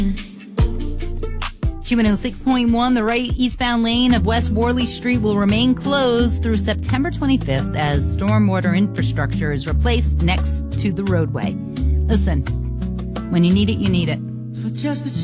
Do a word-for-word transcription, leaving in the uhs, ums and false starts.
Q one oh six point one, the right eastbound lane of West Worley Street will remain closed through September twenty-fifth as stormwater infrastructure is replaced next to the roadway. Listen, when you need it, you need it. For just a